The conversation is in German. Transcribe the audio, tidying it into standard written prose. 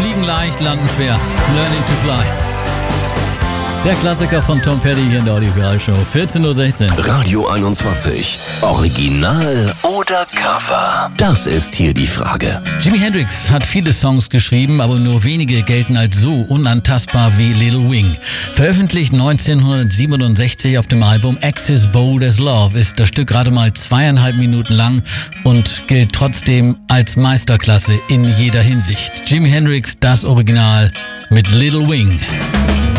Fliegen leicht, landen schwer. Learning to fly. Der Klassiker von Tom Petty hier in der Audioshow. 14.16 Uhr. Radio 21. Original oder Cover? Das ist hier die Frage. Jimi Hendrix hat viele Songs geschrieben, aber nur wenige gelten als so unantastbar wie Little Wing. Veröffentlicht 1967 auf dem Album Axis Bold as Love ist das Stück gerade mal 2,5 Minuten lang und gilt trotzdem als Meisterklasse in jeder Hinsicht. Jimi Hendrix, das Original mit Little Wing.